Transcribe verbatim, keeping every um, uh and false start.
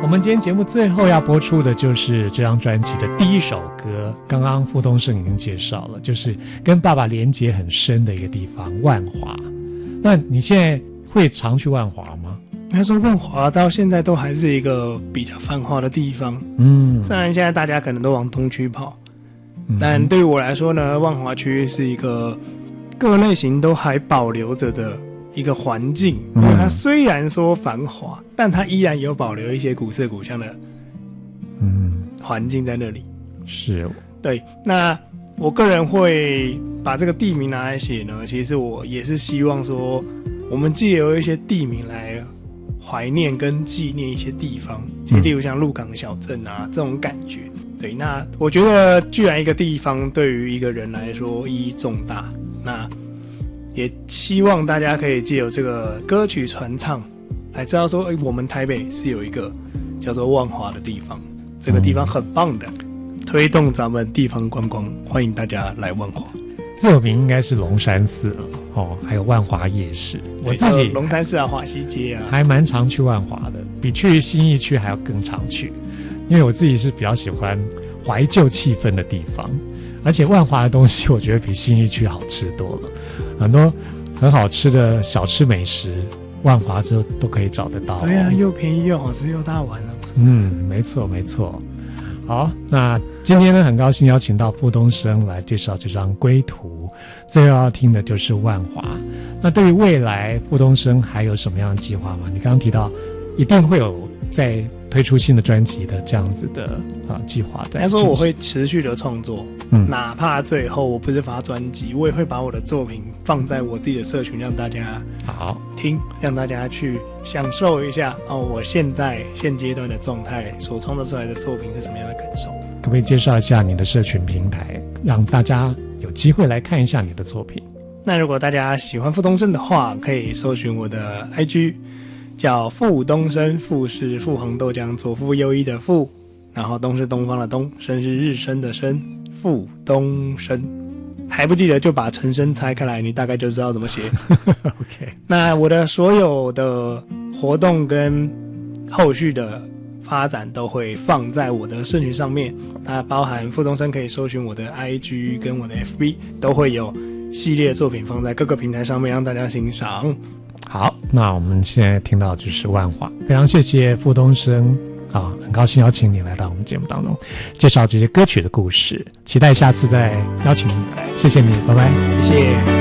我们今天节目最后要播出的就是这张专辑的第一首歌，刚刚傅东升已经介绍了，就是跟爸爸连结很深的一个地方万华。那你现在会常去万华吗？ 他说万华到现在都还是一个比较繁华的地方， 嗯， 虽然现在大家可能都往东区跑，嗯，但对于我来说呢，万华区是一个各类型都还保留着的一个环境，因为它虽然说繁华，但它依然有保留一些古色古香的嗯环境在那里。 是， 对。那我个人会把这个地名拿来写呢，其实我也是希望说，我们借由一些地名来怀念跟纪念一些地方，其实例如像鹿港小镇啊这种感觉。对，那我觉得居然一个地方对于一个人来说意义重大，那也希望大家可以借由这个歌曲传唱来知道说，欸，我们台北是有一个叫做万华的地方，这个地方很棒的，嗯，推动咱们地方观光，欢迎大家来万华。 最有名应该是龙山寺了哦，还有万华夜市。我自己龙山寺啊、华西街啊， 还蛮常去万华的，比去信义区还要更常去，因为我自己是比较喜欢怀旧气氛的地方，而且万华的东西我觉得比信义区好吃多了，很多很好吃的小吃美食，万华就都可以找得到，哦。 对啊，又便宜又好吃又大碗了。 嗯，没错没错。好，那今天呢，很高兴邀请到傅东升来介绍这张《归途》，最后要听的就是《万华》。那对于未来，傅东升还有什么样的计划吗？你刚刚提到一定会有在推出新的专辑的这样子的啊计划在。 他说我会持续的创作，嗯，哪怕最后我不是发专辑，我也会把我的作品放在我自己的社群，让大家好听，让大家去享受一下哦，我现在现阶段的状态所创作出来的作品是什么样的感受。 可不可以介绍一下你的社群平台，让大家有机会来看一下你的作品？ 那如果大家喜欢傅东升的话，可以搜寻我的 I G， 叫傅东升，傅是富航豆浆左腹右翼的傅，然后东是东方的东，升是日升的升，傅东升。还不记得就把陈升拆开来，你大概就知道怎么写。 OK， 那我的所有的活动跟后续的发展都会放在我的社群上面，那包含傅东升可以搜寻我的 I G 跟我的 F B， 都会有系列作品放在各个平台上面让大家欣赏。 好，那我们现在听到就是万华，非常谢谢傅东升啊，很高兴邀请你来到我们节目当中介绍这些歌曲的故事，期待下次再邀请你来，谢谢你，拜拜， 谢谢。